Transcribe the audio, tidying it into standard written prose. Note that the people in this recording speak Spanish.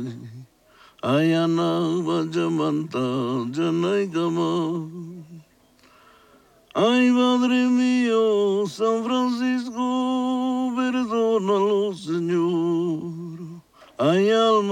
Ayana Vajamanta Janaigama. Ay, Padre mío, San Francisco, perdónalo, Señor. Ay, alma.